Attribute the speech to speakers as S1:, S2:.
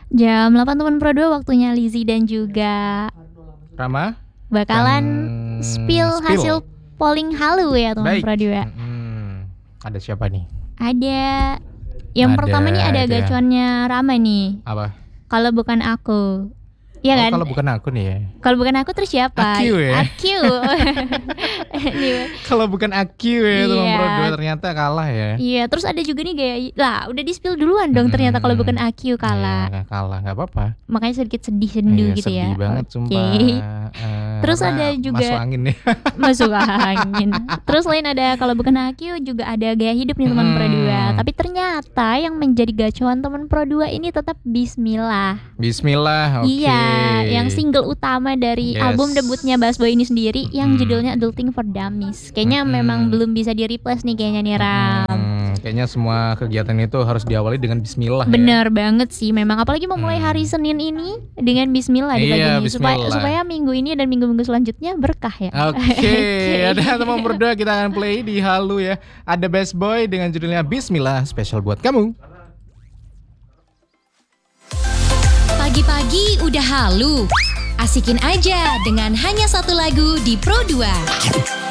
S1: Jam 8 teman Pro 2 waktunya Lizzy dan juga
S2: Rama
S1: bakalan spill hasil polling halu ya teman
S2: Baik.
S1: Pro 2.
S2: Ada siapa nih?
S1: Ada yang pertama nih ada gacuannya Rama nih.
S2: Apa?
S1: Kalau bukan aku. Iya kan?
S2: Kalau bukan aku nih ya.
S1: Kalau bukan aku terus siapa?
S2: Aku ya.
S1: Aku.
S2: Kalau bukan aku ya teman
S1: Iya.
S2: Pro 2 ternyata kalah ya.
S1: Iya, terus ada juga nih gaya lah, udah di-spill duluan dong ternyata kalau bukan aku kalah.
S2: Ya, kalah, enggak apa-apa.
S1: Makanya sedikit sedih sendu gitu ya.
S2: Sedih banget sumpah.
S1: Terus ada juga
S2: masuk angin nih.
S1: Masuk angin. Terus selain ada kalau bukan aku juga ada gaya hidup nih teman Pro 2. Tapi ternyata yang menjadi gacuan teman Pro 2 ini tetap Bismillah.
S2: Bismillah, oke.
S1: Iya, yang single utama dari album debutnya Bass Boy ini sendiri yang judulnya Adulting for Dummies. Kayaknya memang belum bisa di-replace nih kayaknya nih Ram.
S2: Kayaknya semua kegiatan itu harus diawali dengan Bismillah.
S1: Bener banget sih, memang apalagi mau mulai hari Senin ini dengan Bismillah di pagi
S2: Iya,
S1: ini supaya minggu ini dan minggu-minggu selanjutnya berkah ya.
S2: Oke. Ada teman berdua kita akan play di Halu ya. Ada Bass Boy dengan judulnya Bismillah, spesial buat kamu.
S3: Pagi-pagi udah halu. Asikin aja dengan hanya satu lagu di Pro 2.